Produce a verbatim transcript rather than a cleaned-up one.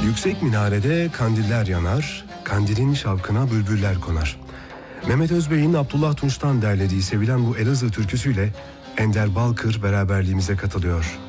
Yüksek minarede kandiller yanar, kandilin şavkına bülbüller konar. Mehmet Özbey'in Abdullah Tunç'tan derlediği sevilen bu Elazığ türküsüyle Ender Balkır beraberliğimize katılıyor.